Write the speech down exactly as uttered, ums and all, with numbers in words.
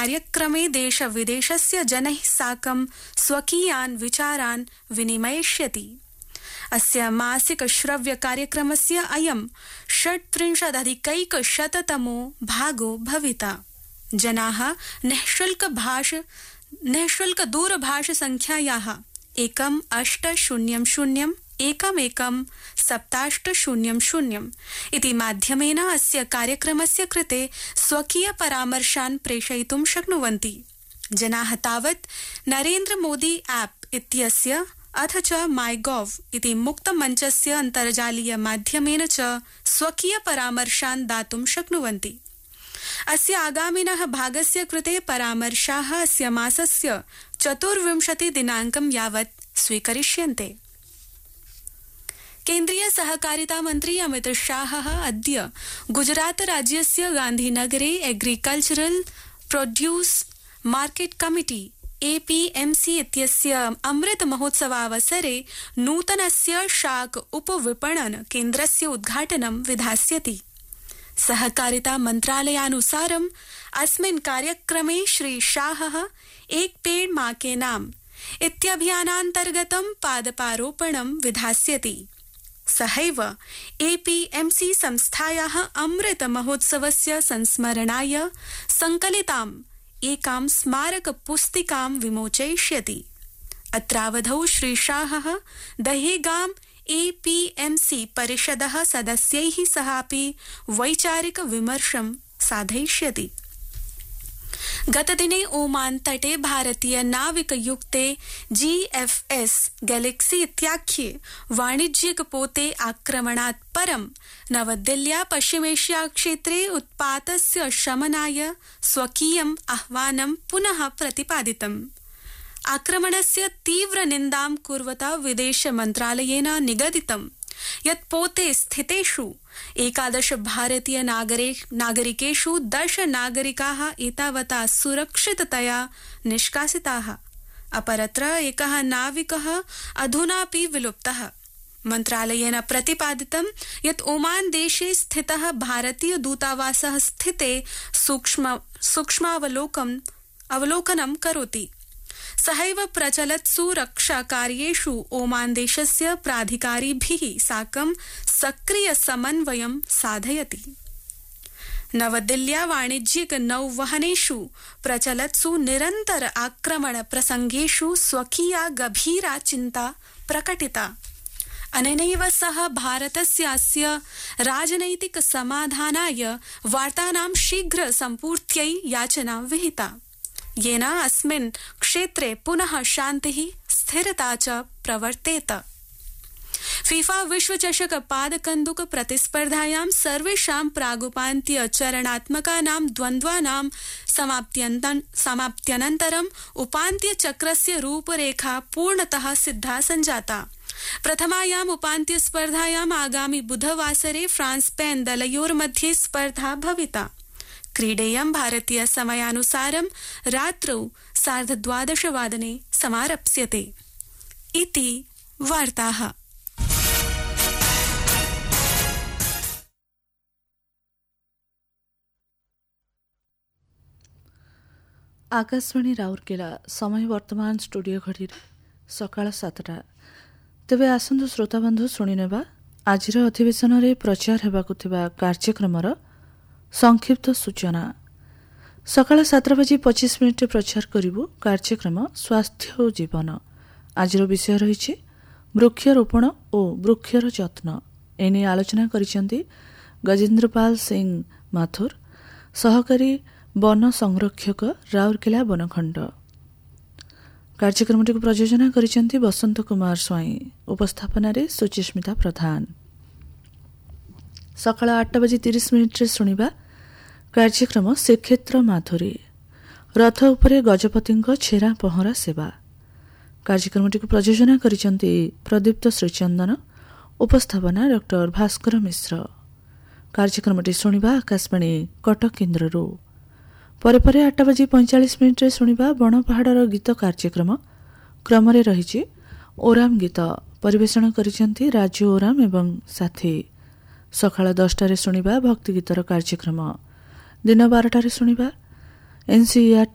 कार्यक्रमे देशविदेशस्य जनैः साकं स्वकीयान् विचारान् विनिमयिष्यति। अस्य मासिक श्रव्य कार्यक्रमस्य अयं षट्त्रिंशदधिकैकशततमो भागो भविता। जनाः निःशुल्क भाष निःशुल्क दूरभाष संख्यायाः एकम् अष्ट शून्यं शून्यम् एकम् एकं सप्ताष्ट शून्यं शून्यम् इति माध्यमेन अस्य कार्यक्रमस्य कृते स्वकीय परामर्शान् प्रेषयितुं शक्नुवन्ति। जनाः तावत् नरेन्द्र मोदी ऐप् इत्यस्य अथ च माई गॉव इति मुक्तमञ्चस्य अन्तर्जालीय माध्यमेन च स्वकीय परामर्शान् दातुं शक्नुवन्ति। अस्य आगामिनः भागस्य कृते परामर्शाः अस्य मासस्य चतुर्विंशति दिनाङ्कं यावत् स्वीकरिष्यन्ते। केन्द्रीय सहकारिता मन्त्री अमित शाहः अद्य गुजरात राज्यस्य गान्धीनगरे agricultural produce market committee A P M C इत्यस्य अमृत महोत्सवावसरे नूतनस्य शाक उपविपणन केन्द्रस्य उद्घाटनं विधास्यति। सहकारिता मन्त्रालयानुसारम् अस्मिन् कार्यक्रमे श्री शाहः एक पेड़ मां के नाम इत्यभियानान्तर्गतं पादपारोपणं विधास्यति। सहैव ए पी एम सी संस्थायाः अमृत महोत्सवस्य संस्मरणाय संकलिताम् एकां स्मारक पुस्तिकां विमोचयिष्यति। अत्रावधौ Shri शाहः Dahegam A P M C परिषदः सदस्यैः सह अपि वैचारिक विमर्शं साधयिष्यति। गतदिने ओमान तटे भारतीय नाविकयुक्ते जी एफ एस गैलेक्सी इत्याख्ये वाणिज्यिक पोते आक्रमणात् परं नवदिल्ल्या पश्चिमेशिया क्षेत्रे उत्पातस्य शमनाय स्वकीयम् आह्वानं पुनः प्रतिपादितम्। आक्रमणस्य तीव्र निन्दां कुर्वता विदेश मन्त्रालयेन निगदितं यत् पोते स्थितेषु एकादश भारतीय नागरिकेषु दश नागरिकाः एतावता सुरक्षिततया निष्कासिताः। अपरत्र एकः नाविकः अधुनापि विलुप्तः। मन्त्रालयेन प्रतिपादितं यत् ओमान देशे स्थितः भारतीय दूतावासः स्थिते सूक्ष्म सूक्ष्मावलोकन अवलोकनं करोति। सहैव प्रचलत्सु रक्षाकार्येषु ओमान देशस्य प्राधिकारिभिः साकं सक्रिय समन्वयं साधयति। नवदिल्ल्या वाणिज्यिक नौवहनेषु प्रचलत्सु निरन्तर आक्रमण प्रसंगेषु स्वकीया गभीरा चिन्ता प्रकटिता। अनेनैव सह भारतस्य अस्य राजनैतिक समाधानाय वार्तानां शीघ्र सम्पूर्त्यै याचना विहिता, येन अस्मिन् क्षेत्रे पुनः शान्तिः स्थिरता च प्रवर्तेत। फीफा विश्वचषक पादकन्दुक प्रतिस्पर्धायां सर्वेषां प्रागुपान्त्य चरणात्मकानां द्वन्द्वानां समाप्त्यनन्तरम् उपान्त्यचक्रस्य रूपरेखा पूर्णतः सिद्धा सञ्जाता। प्रथमायाम् उपान्त्यस्पर्धायाम् आगामि बुधवासरे फ्रांस स्पेन दलयोर्मध्ये स्पर्धा भविता। क्रीडेयं भारतीय समयानुसारं रात्रौ सार्धद्वादशवादने समारप्स्यते। इति वार्ताः। आकाशवाणी राउरकेला समय वर्तमान स्टूडियो घड़ी सकाळ सातटा। तेबे आसंतु श्रोताबंधु शुणिनेबा आजिर अधिवेशन में प्रचार हेबाकु थिबा कार्यक्रमर संक्षिप्त सूचना। सकाळ सातटा बजी पच्चीस मिनिट प्रचार करिबु कार्यक्रम स्वास्थ्य और जीवन। आजिर विषय रही वृक्षरोपण और वृक्षर जत्न। एने आलोचना करिसेंती गजेन्द्रपाल सिंह माथुर, सहकारी वन संरक्षक, राउरकेला वनखंड। कार्यक्रमटी प्रयोजना करिसेंती बसंत कुमार स्वाई। उपस्थापन सुचिस्मिता प्रधान। सकाळ आठटा बजी तीस मिनिट शुणा कार्यक्रम श्रीक्षेत्र माधुरी। रथ उपरे गजपति छेरा पहरा सेवा। कार्यक्रमटी प्रयोजना करिसेंती प्रदीप्त श्रीचंदन। उपस्थापना डॉक्टर भास्कर मिश्र। कार्यक्रमटी शुणा आकाशवाणी कटक केन्द्ररू। परे परे आठटा बजी पैंचाश मिनिट शुणा बण पहाड़र गीत कार्यक्रम। क्रम रही ओराम गीत परिवेषण करिसेंती राजू ओराम एवं साथी। सकाळ दसटार शुणा भक्ति गीतर कार्यक्रम। दिन बारटार शुणा एनसीईआरटी